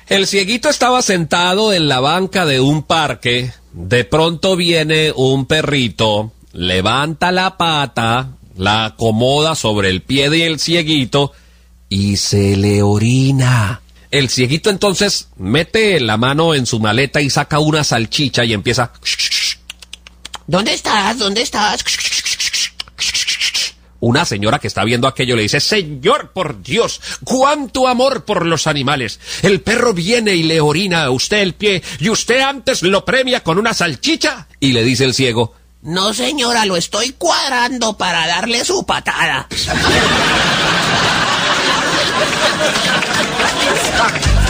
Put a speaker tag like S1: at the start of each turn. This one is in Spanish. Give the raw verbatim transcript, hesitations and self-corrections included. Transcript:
S1: El cieguito estaba sentado en la banca de un parque. De pronto viene un perrito, levanta la pata, la acomoda sobre el pie del cieguito y se le orina. El cieguito entonces mete la mano en su maleta y saca una salchicha y empieza...
S2: ¿Dónde estás? ¿Dónde estás?
S1: Una señora que está viendo aquello le dice: Señor, por Dios, cuánto amor por los animales. El perro viene y le orina a usted el pie y usted antes lo premia con una salchicha. Y le dice el ciego:
S2: No, señora, lo estoy cuadrando para darle su patada.